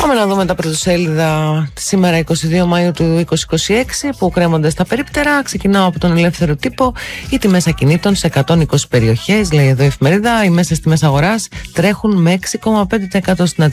Πάμε να δούμε τα πρωτοσέλιδα σήμερα 22 Μαΐου του 2026 που κρέμονται στα περίπτερα. Ξεκινάω από τον Ελεύθερο Τύπο. Οι τιμές ακινήτων σε 120 περιοχές, λέει εδώ η εφημερίδα, οι μέσες τιμές αγοράς τρέχουν με 6,5% στην